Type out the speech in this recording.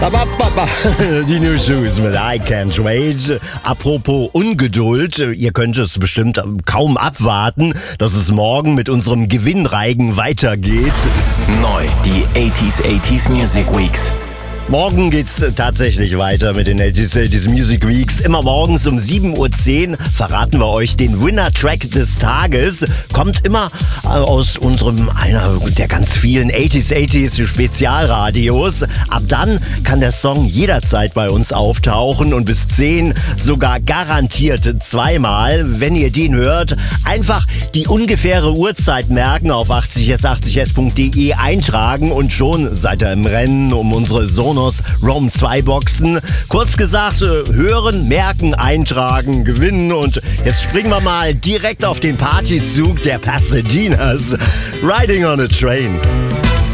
Die New Shoes mit I Can't Wait. Apropos Ungeduld, ihr könnt es bestimmt kaum abwarten, dass es morgen mit unserem Gewinnreigen weitergeht. Neu, die 80s Music Weeks. Morgen geht's tatsächlich weiter mit den 80s Music Weeks. Immer morgens um 7:10 Uhr verraten wir euch den Winner-Track des Tages. Kommt immer aus einer der ganz vielen 80s Spezialradios. Ab dann kann der Song jederzeit bei uns auftauchen und bis 10 sogar garantiert zweimal. Wenn ihr den hört, einfach die ungefähre Uhrzeit merken, auf 80s80s.de eintragen und schon seid ihr im Rennen um unsere Sonos Roam 2 Boxen. Kurz gesagt, hören, merken, eintragen, gewinnen und jetzt springen wir mal direkt auf den Partyzug der Pasadenas. Riding on a Train.